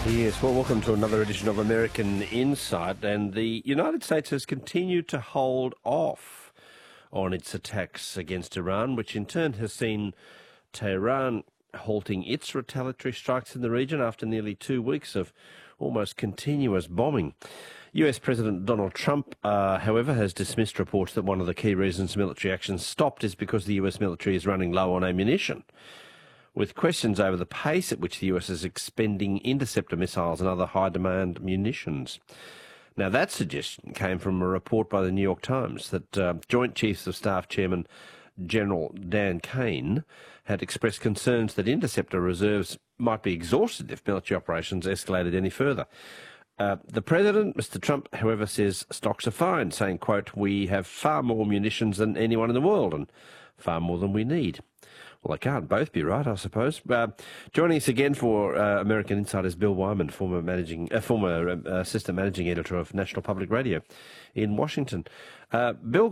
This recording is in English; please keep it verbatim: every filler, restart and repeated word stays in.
Yes, well, welcome to another edition of American Insight. And the United States has continued to hold off on its attacks against Iran, which in turn has seen Tehran halting its retaliatory strikes in the region after nearly two weeks of almost continuous bombing. U S President Donald Trump, uh, however, has dismissed reports that one of the key reasons military action stopped is because the U S military is running low on ammunition, with questions over the pace at which the U S is expending interceptor missiles and other high-demand munitions. Now, that suggestion came from a report by the New York Times that uh, Joint Chiefs of Staff Chairman General Dan Kane had expressed concerns that interceptor reserves might be exhausted if military operations escalated any further. Uh, the President, Mister Trump, however, says stocks are fine, saying, quote, "We have far more munitions than anyone in the world and far more than we need." Well, they can't both be right, I suppose. Uh, joining us again for uh, American Insight is Bill Wyman, former managing, uh, former uh, assistant managing editor of National Public Radio in Washington. Uh, Bill,